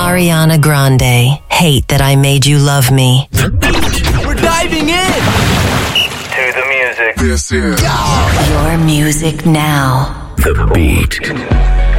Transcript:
Ariana Grande, Hate That I Made You Love Me. We're diving in to the music. This is your music now. The Beat.